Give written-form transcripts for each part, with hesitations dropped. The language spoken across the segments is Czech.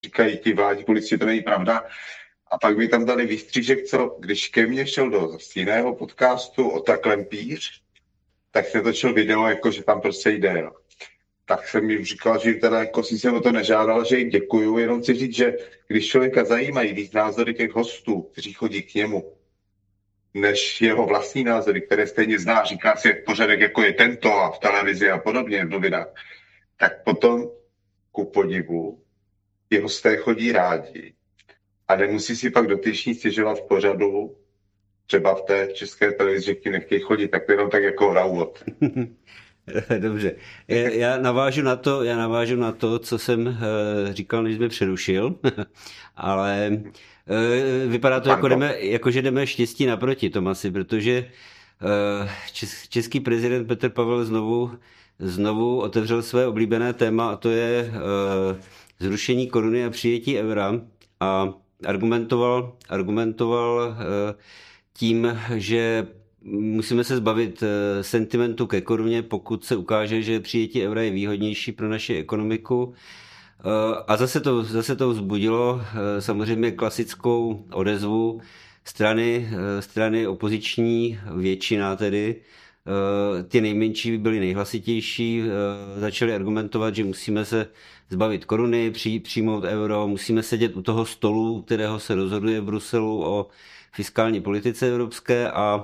říkají ti vládní politici, to není pravda. A pak mi tam dali výstřížek, co když ke mně šel do jiného podcastu o Klempíř, tak se točil video, jako že tam prostě jde. Jo. Tak jsem jim říkal, že jim teda jako si jsem o to nežádal, že jim děkuju, jenom chci říct, že když člověka zajímají víc názory těch hostů, kteří chodí k němu, než jeho vlastní názory, které stejně zná, říká si pořadek, jako je tento a v televizi a podobně v novinách, tak potom ku podivu ti hosté chodí rádi a nemusí si pak dotyční stěžovat v pořadu, třeba v té české televizi, že k tím nechtějí chodit, tak to jenom tak jako na úvod. Dobře. Já navážu na to, co jsem říkal, než jsme přerušil, ale vypadá to, že jdeme štěstí naproti, Tomasi, protože český prezident Petr Pavel znovu otevřel své oblíbené téma, a to je zrušení koruny a přijetí eura, a argumentoval tím, že musíme se zbavit sentimentu ke koruně, pokud se ukáže, že přijetí eura je výhodnější pro naši ekonomiku. A zase to vzbudilo samozřejmě klasickou odezvu strany opoziční, většina tedy. Ty nejmenší byly nejhlasitější, začali argumentovat, že musíme se zbavit koruny, přijmout euro, musíme sedět u toho stolu, kterého se rozhoduje v Bruselu o fiskální politice evropské, a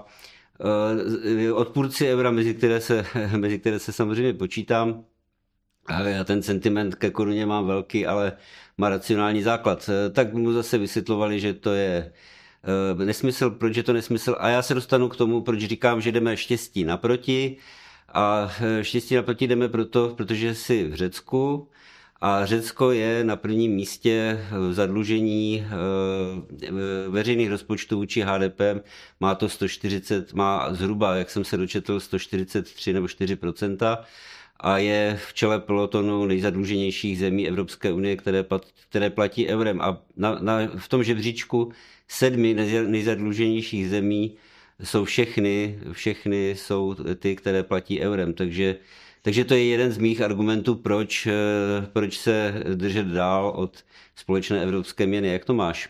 odpůrci eura, mezi které se samozřejmě počítám, já ten sentiment ke koruně mám velký, ale má racionální základ. Tak mu zase vysvětlovali, že to je nesmysl, proč je to nesmysl, a já se dostanu k tomu, proč říkám, že jdeme štěstí naproti, a štěstí naproti jdeme protože jsi v Řecku, a Řecko je na prvním místě v zadlužení veřejných rozpočtů vůči HDP, má zhruba, jak jsem se dočetl, 143 nebo 4%, a je v čele pelotonu nejzadluženějších zemí Evropské unie, které platí eurem. A v tom žebříčku 7 nejzadluženějších zemí jsou všechny jsou ty, které platí eurem. Takže to je jeden z mých argumentů, proč se držet dál od společné evropské měny. Jak to máš?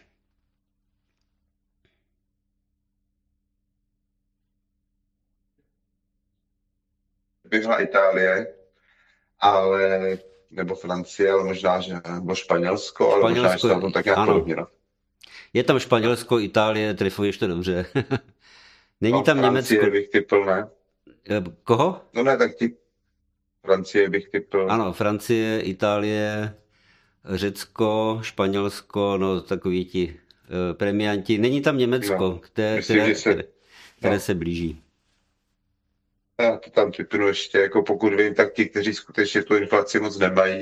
Vyhla Itálie, nebo Francie, ale možná, že nebo Španělsko, ale možná, že tam tak nějak podobně. No. Je tam Španělsko, Itálie, trefuješ to dobře. Není tam Francie Německo. bych typl, ne? Koho? No ne, tak Francie bych typl. Ano, Francie, Itálie, Řecko, Španělsko, no takoví ti premianti. Není tam Německo, které se blíží. Já to tam typnu ještě, jako pokud vím, tak ti, kteří skutečně tu inflaci moc nemají,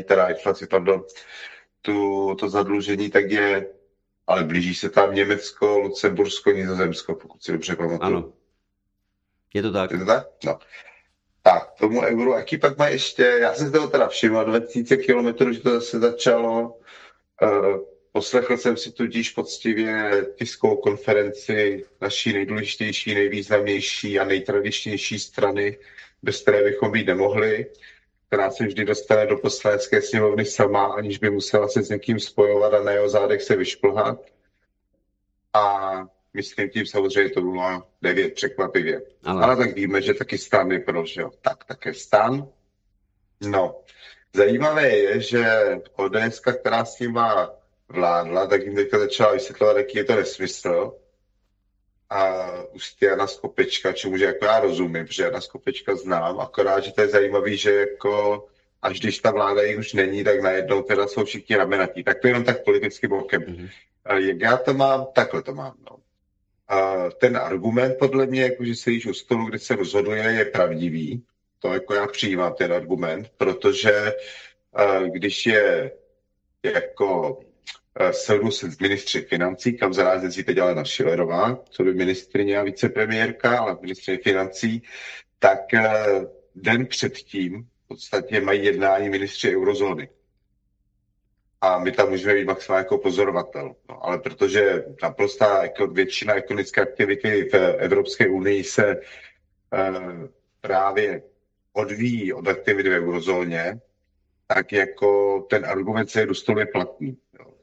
to zadlužení, tak je, ale blíží se tam Německo, Lucembursko, Nizozemsko, pokud si dobře pamatuju. Ano, je to tak. Je to tak? No. Tak, tomu euru, jaký pak má ještě, já jsem si toho teda všiml, 2000 kilometrů, že to zase začalo, poslechl jsem si tudíž poctivě tiskovou konferenci naší nejdůležitější, nejvýznamnější a nejtradičnější strany, bez které bychom být nemohli, která se vždy dostane do poslanecké sněmovny sama, aniž by musela se s někým spojovat a na jeho zádech se vyšplhat. A myslím tím samozřejmě to bylo 9 překvapivě. Ale tak víme, že taky STAN je proč, jo. Tak také STAN. No, zajímavé je, že ODS, která s tím vládla, tak jim teďka začala vysvětlovat, jaký je to nesmysl. A už Jana Skopečka, čemu že jako já rozumím, protože Jana Skopečka znám, akorát, že to je zajímavý, že jako až když ta vláda jich už není, tak najednou teda jsou všichni ramenatí. Tak to jenom tak politicky bokem. Mm-hmm. Jak já to mám, takhle to mám. No. A ten argument podle mě, jako že se již u stolu, kde se rozhoduje, je pravdivý. To jako já přijímám ten argument, protože když je jako soudu se s ministři financí, kam zaráží si teď Alena Schillerová, co by ministryně a vicepremiérka, ale ministryně financí, tak den předtím v podstatě mají jednání ministři eurozóny. A my tam můžeme být maximálně jako pozorovatel. No, ale protože naprostá většina ekonomické aktivity v Evropské unii se právě odvíjí od aktivity v eurozóně, tak jako ten argument se je do stolu je platný. Jo.